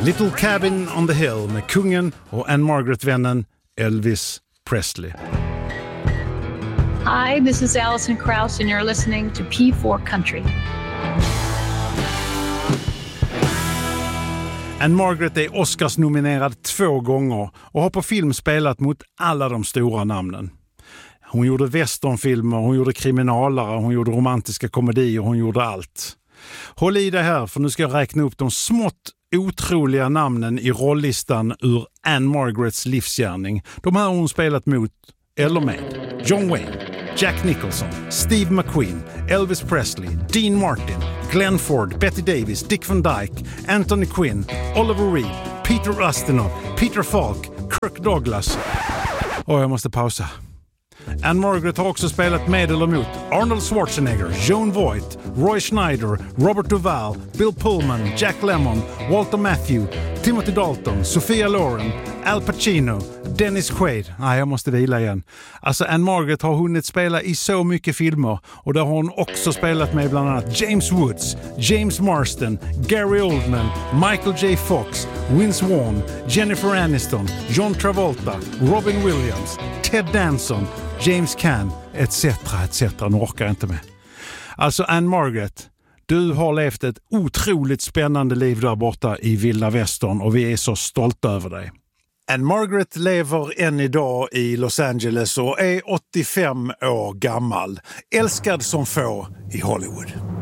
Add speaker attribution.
Speaker 1: Little Cabin on the Hill med kungen och Anne Margaret-vännen Elvis Presley.
Speaker 2: Hi, this is Alison Krauss and you're listening to P4 Country.
Speaker 1: Anne Margaret är Oscars-nominerad 2 gånger och har på film spelat mot alla de stora namnen. Hon gjorde westernfilmer, hon gjorde kriminalare, hon gjorde romantiska komedier, hon gjorde allt. Håll i det här, för nu ska jag räkna upp de smått otroliga namnen i rolllistan ur Anne Margarets livsgärning. De här har hon spelat mot eller med John Wayne, Jack Nicholson, Steve McQueen, Elvis Presley, Dean Martin, Glenn Ford, Bette Davis, Dick Van Dyke, Anthony Quinn, Oliver Reed, Peter Ustinov, Peter Falk, Kirk Douglas. Och jag måste pausa. Anne Margaret har också spelat med eller mot Arnold Schwarzenegger, Joan Voight, Roy Schneider, Robert Duvall, Bill Pullman, Jack Lemmon, Walter Matthau, Timothy Dalton, Sophia Loren, Al Pacino, Dennis Quaid. Nej, jag måste vila igen. Alltså Anne Margaret har hunnit spela i så mycket filmer och där har hon också spelat med bland annat James Woods, James Marsden, Gary Oldman, Michael J. Fox, Vince Vaughn, Jennifer Aniston, John Travolta, Robin Williams, Ted Danson, James Caan, etc. Nu orkar jag inte med. Alltså Anne Margaret, du har levt ett otroligt spännande liv där borta i Vilda Västern och vi är så stolta över dig. Anne Margaret lever än idag i Los Angeles och är 85 år gammal. Älskad som få i Hollywood.